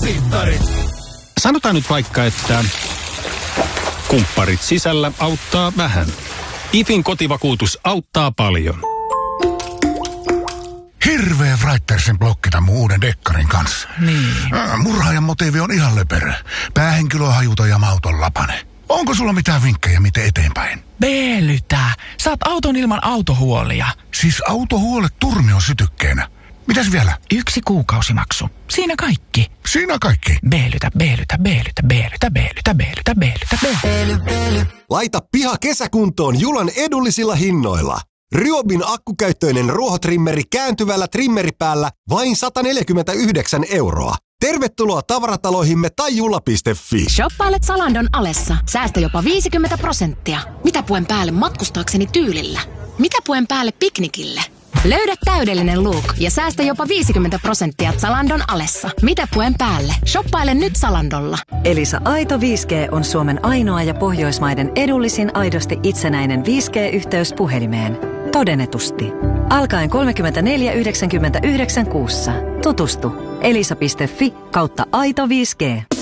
Sanotaan nyt vaikka, että kumpparit sisällä auttaa vähän. IFin kotivakuutus auttaa paljon. Hirveä Wrighttersin blokkita mun uuden dekkarin kanssa. Niin. Murhaajan motiivi on ihan löperö. Päähenkilö on hajuton ja mauton lapane. Onko sulla mitään vinkkejä, miten eteenpäin? Beelytä. Saat auton ilman autohuolia. Siis autohuolet turmion sytykkeenä. Mitäs vielä? 1 kuukausimaksu. Siinä kaikki. Siinä kaikki. Beelytä, beelytä, beelytä, beelytä, beelytä, beelytä, beelytä, beelytä. Laita piha kesäkuntoon Julan edullisilla hinnoilla. Ryobin akkukäyttöinen ruohotrimmeri kääntyvällä trimmeripäällä vain 149 €. Tervetuloa tavarataloihimme tai jula.fi. Shoppailet Zalandon alessa. Säästä jopa 50%. Mitä puen päälle matkustaakseni tyylillä? Mitä puen päälle piknikille? Löydä täydellinen look ja säästä jopa 50% Zalandon alessa. Mitä puen päälle? Shoppaile nyt Zalandolla. Elisa Aito 5G on Suomen ainoa ja Pohjoismaiden edullisin aidosti itsenäinen 5G-yhteys puhelimeen. Todennetusti. Alkaen 34,99 kuussa. Tutustu elisa.fi/Aito 5G.